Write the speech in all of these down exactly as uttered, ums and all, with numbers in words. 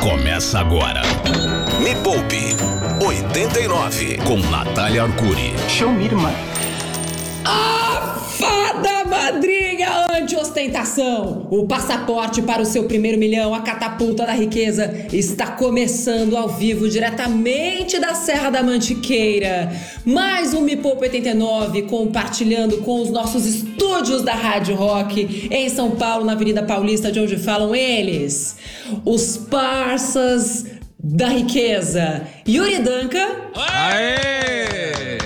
Começa agora. Me Poupe oitenta e nove com Natália Arcuri. Show me, irmã. A fada madrinha anti-ostentação. O passaporte para o seu primeiro milhão, a catapulta da riqueza, está começando ao vivo diretamente da Serra da Mantiqueira. Mais um Me Poupe oitenta e nove, compartilhando com os nossos estúdios da Rádio Rock em São Paulo, na Avenida Paulista, de onde falam eles, os parças da riqueza. Yuri Danca. Aê!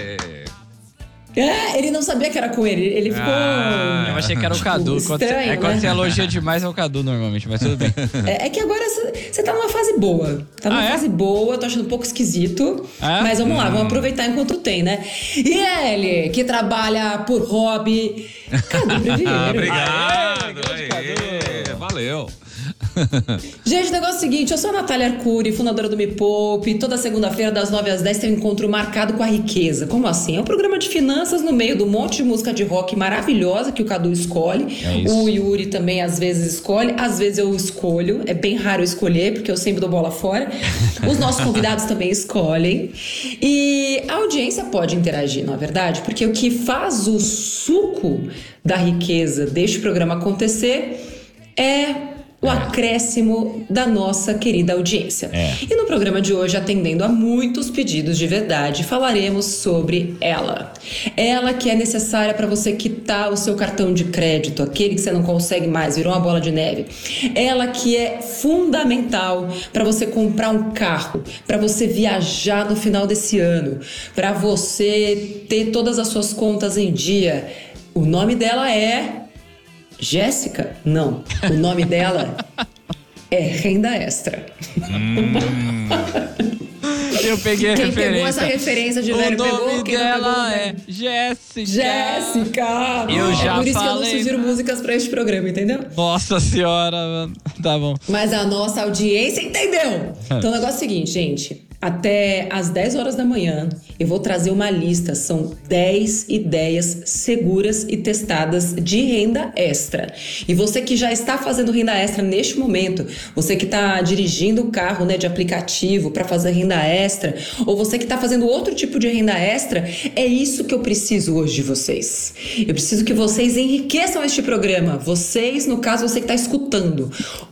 É, ele não sabia que era com ele, ele ficou... Ah, eu achei que era o Cadu. Tipo, quando estranho, você, é quando né? você elogia demais é o Cadu normalmente, mas tudo bem. É, é que agora você tá numa fase boa. Tá numa Ah, é? fase boa, tô achando um pouco esquisito. É? Mas vamos lá, Hum. vamos aproveitar enquanto tem, né? E ele, que trabalha por hobby, Cadu Priviero. Obrigado. Aê, aê, valeu. Gente, o negócio é o seguinte, eu sou a Natália Arcuri, fundadora do Me Poupe. Toda segunda-feira, das nove às dez, tem um encontro marcado com a riqueza. Como assim? É um programa de finanças no meio do monte de música de rock maravilhosa que o Cadu escolhe. É isso. O Yuri também às vezes escolhe, às vezes eu escolho. É bem raro eu escolher, porque eu sempre dou bola fora. Os nossos convidados também escolhem. E a audiência pode interagir, não é verdade? Porque o que faz o suco da riqueza deste programa acontecer é o acréscimo da nossa querida audiência. É. E no programa de hoje, atendendo a muitos pedidos de verdade, falaremos sobre ela. Ela que é necessária para você quitar o seu cartão de crédito, aquele que você não consegue mais, virou uma bola de neve. Ela que é fundamental para você comprar um carro, para você viajar no final desse ano, para você ter todas as suas contas em dia. O nome dela é... Jéssica? Não. O nome dela é Renda Extra. Hum. Eu peguei a Quem referência. pegou essa referência de O velho nome pegou? Quem não dela pegou, é né? Jéssica. Jéssica! Eu já é por isso que eu não falei. sugiro músicas pra este programa, entendeu? Nossa senhora, mano. Tá bom. Mas a nossa audiência entendeu! Então o negócio é o seguinte, gente. Até às dez horas da manhã, eu vou trazer uma lista. São dez ideias seguras e testadas de renda extra. E você que já está fazendo renda extra neste momento, você que está dirigindo o carro, né, de aplicativo para fazer renda extra, ou você que está fazendo outro tipo de renda extra, é isso que eu preciso hoje de vocês. Eu preciso que vocês enriqueçam este programa. Vocês, no caso, você que está escutando.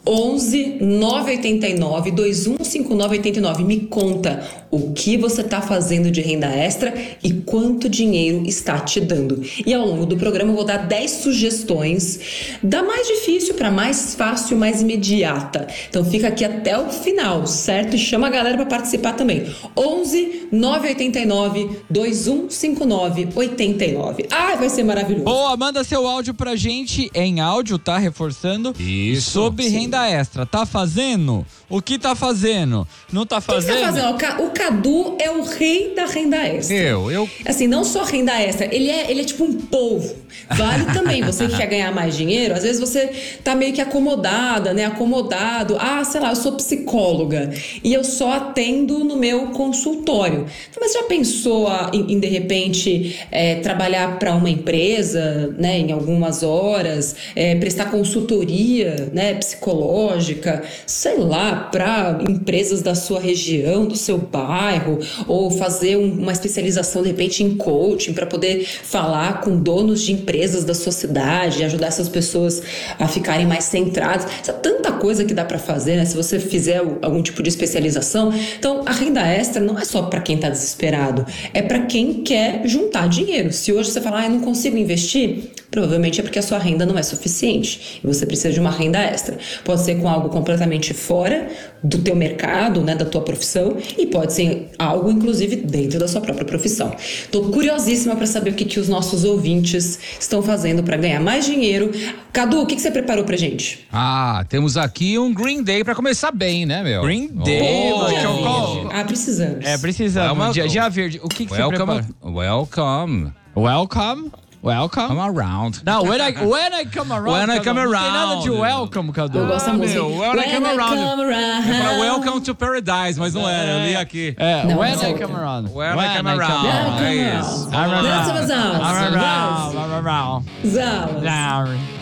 onze nove oito nove, dois um cinco nove oito nove. Me conta o que você está fazendo de renda extra e quanto dinheiro está te dando. E ao longo do programa eu vou dar dez sugestões da mais difícil para mais fácil, mais imediata. Então fica aqui até o final, certo? E chama a galera para participar também. onze nove oito nove, dois um cinco nove oito nove. Ai, vai ser maravilhoso. Boa, manda seu áudio pra gente em áudio, tá? Reforçando. Isso. Sobre Sim. renda extra. Tá fazendo? O que tá fazendo? Não tá O que fazendo? você tá fazendo? O Ca- O Cadu é o rei da renda extra. Eu, eu... Assim, não só renda extra, ele é, ele é tipo um polvo. Vale também, você que quer ganhar mais dinheiro, às vezes você tá meio que acomodada, né? Acomodado. Ah, sei lá, eu sou psicóloga e eu só atendo no meu consultório. Mas já pensou a- em, em, de repente, é, trabalhar para uma empresa, né? Em algumas horas, é, prestar consultoria, né? Psicológica, sei lá, para empresas da sua região, do seu bairro, ou fazer um- uma especialização, de repente, em coaching, para poder falar com donos de empresas da sua cidade, ajudar essas pessoas a ficarem mais centradas. Isso é tanta coisa que dá para fazer, né? Se você fizer o- algum tipo de especialização. Então, a renda extra não é só para quem tá desesperado, é para quem quer juntar dinheiro. Se hoje você falar, ah, eu não consigo investir, provavelmente é porque a sua renda não é suficiente e você precisa de uma renda extra. Pode ser com algo completamente fora do teu mercado, né, da tua profissão, e pode ser algo, inclusive, dentro da sua própria profissão. Tô curiosíssima para saber o que, que os nossos ouvintes estão fazendo para ganhar mais dinheiro. Cadu, o que, que você preparou pra gente? Ah, temos aqui um Green Day pra começar bem, né, meu? Green Day, Oh, mano. Dia Deixa eu verde. call. Ah, precisamos. É, precisamos. Welcome. Dia, dia verde. O que, que você welcome, prepara? welcome, Welcome. Welcome. come around. Não, when I, when I come around. When I Cadu, come Não tem nada around. de welcome, Cadu. Eu gosto da Ah, música. meu, when I come around. come É pra around. Welcome to Paradise, mas não era, eu li aqui. É, Não, when essa é I outra. come around. When I come around. Welcome É around. isso. I'm around. Dança, mas I'm alça. around. I'm around. Zalas. Down.